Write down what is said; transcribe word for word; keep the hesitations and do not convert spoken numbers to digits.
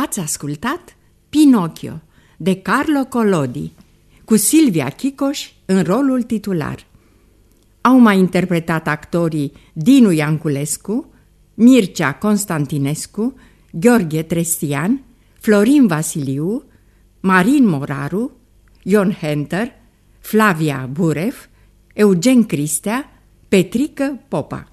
Ați ascultat Pinocchio de Carlo Collodi, cu Silvia Chicoș în rolul titular. Au mai interpretat actorii Dinu Ianculescu, Mircea Constantinescu, Gheorghe Trestian, Florin Vasiliu, Marin Moraru, Ion Henter, Flavia Buref, Eugen Cristea, Petrică Popa.